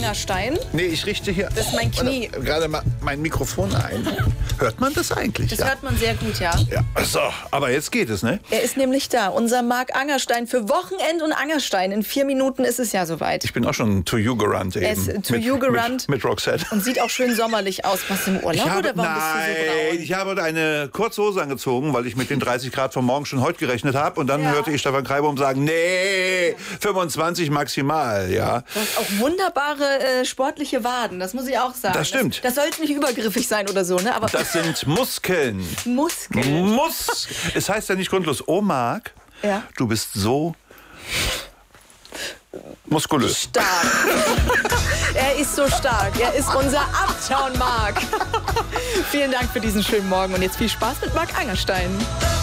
Angerstein. Nee, ich richte hier Das ist mein Knie. gerade mal mein Mikrofon ein. Hört man das eigentlich? Das hört man sehr gut, ja. Ja, so, aber jetzt geht es, ne? Er ist nämlich da, unser Marc Angerstein für Wochenend und Angerstein. In 4 Minuten ist es ja soweit. Ich bin auch schon to you gerannt eben. Er ist to you gerannt. Mit Roxette. Und sieht auch schön sommerlich aus. Was im Urlaub oder warum bist du so braun? Ich habe eine kurze Hose angezogen, weil ich mit den 30 Grad vom Morgen schon heute gerechnet habe. Und dann hörte ich Stefan Kreibaum sagen, nee, 25 maximal, ja. Du hast auch wunderbare sportliche Waden, das muss ich auch sagen. Das stimmt. Das sollte nicht übergriffig sein oder so, ne? Aber Das sind Muskeln. Muskeln. Es heißt ja nicht grundlos, oh Marc, Ja. du bist so muskulös. Stark. Er ist so stark. Er ist unser Uptown Marc. Vielen Dank für diesen schönen Morgen und jetzt viel Spaß mit Marc Angerstein.